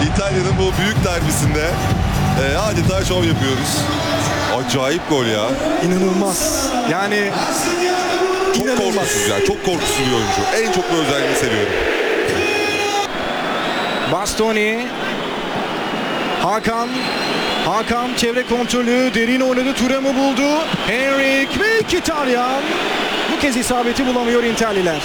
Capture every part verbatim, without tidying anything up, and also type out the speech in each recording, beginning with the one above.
İtalya'nın bu büyük derbisinde e, adeta şov yapıyoruz. Acayip gol ya. İnanılmaz. Yani Çok inanılmaz. korkusuz ya. Çok korkusuz bir oyuncu. En çok bu özelliğini seviyorum. Bastoni. Hakan. Hakan çevre kontrolü. Derin oynadı. Thuram'ı buldu. Henrik ve Mkhitaryan. Bu kez isabeti bulamıyor Interliler.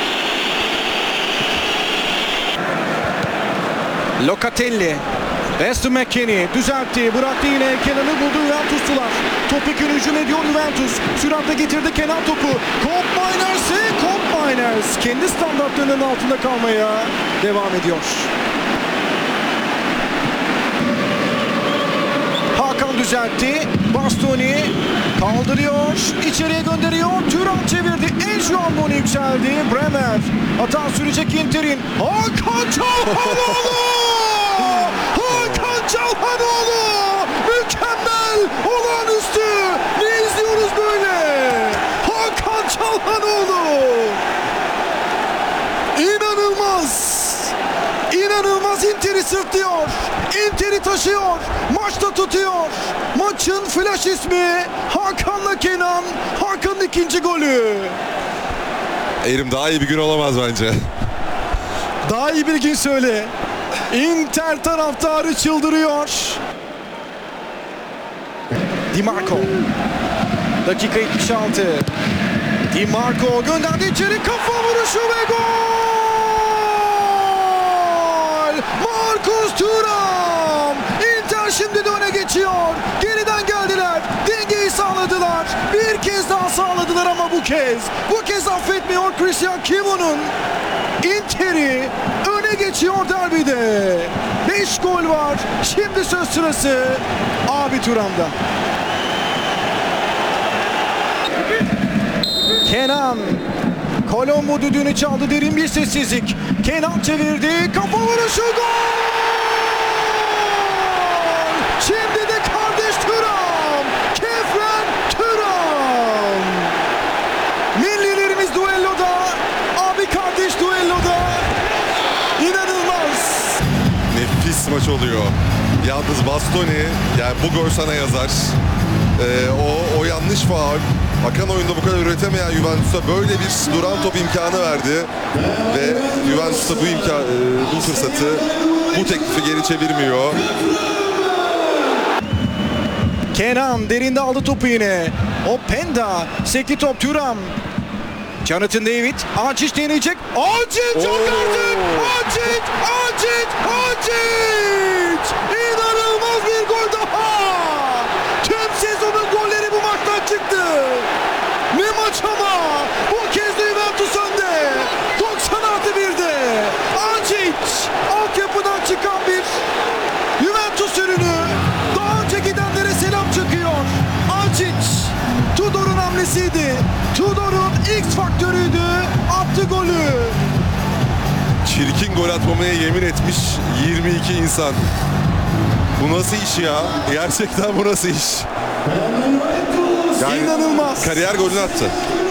Locatelli. Weston McKennie düzeltti. Bıraktı yine. Kenan'ı buldu Juventuslular. Topik'in hücum ediyor Juventus. Süratle getirdi Kenan topu. Cobb Miners'e Cobb Miners kendi standartlarının altında kalmaya devam ediyor. Hakan düzeltti. Bastoni kaldırıyor. İçeriye gönderiyor. Thuram çevirdi. Enjuan yükseldi. Bremer. Hata sürecek Inter'in. Hakan Çalhanoğlu! Hakan Çalhanoğlu! Mükemmel! Olağanüstü! Ne izliyoruz böyle? Hakan Çalhanoğlu! İnanılmaz! İnanılmaz, Inter'i sırtlıyor. Inter'i taşıyor. Maçta tutuyor. Maçın flash ismi Hakan'la Kenan. Hakan'ın ikinci golü. Erim daha iyi bir gün olamaz bence. Daha iyi bir gün söyle. Inter taraftarı çıldırıyor. Di Marco. Dakika yetmiş altı. Di Marco gönderdi içeri, kafa vuruşu ve gol! Marcus Thuram! Inter şimdi de öne geçiyor. Geriden geldiler. Dengeyi sağladılar. Bir kez daha sağladılar ama bu kez. Bu kez affetmiyor Christian Kimon'un. Inter'i öne geçiyor derbide. beş gol var. Şimdi söz sırası abi Thuram'da. Kenan. Colombo düdüğünü çaldı. Derin bir sessizlik. Kenan çevirdi. Kafa vuruşu, gol! Şimdi de kardeş Thuram. Kefren Thuram. Millilerimiz duelloda. Abi kardeş duelloda. İnanılmaz. Nefis maç oluyor. Yalnız Bastoni, yani bu gol sana yazar. Ee, o, o yanlış faul. Akan oyunda bu kadar üretemeyen Juventus'a böyle bir duran top imkanı verdi. Ve Juventus'a bu imkan, bu fırsatı, bu teklifi geri çevirmiyor. Kenan derinde aldı topu yine. Openda. Sekli top Thuram. Jonathan David. Acic deneyecek. Acic çok artık. Acic. Acic. Acic. İnanılmaz bir gol daha. Tüm sezonun golleri bu maçtan çıktı. Ne maç ama. Bu kez de Juventus önde. doksan artı birde. Acic. Altyapıdan çıkan bir Juventus ürünü. Daha önce gidenlere selam çakıyor. Acic. Tudor'un hamlesiydi. Tudor'un X faktörüydü. Attı golü. Çirkin gol atmamaya yemin etmiş yirmi iki insan. Bu nasıl iş ya? Gerçekten bu nasıl iş? Yani, İnanılmaz. Kariyer golünü attı.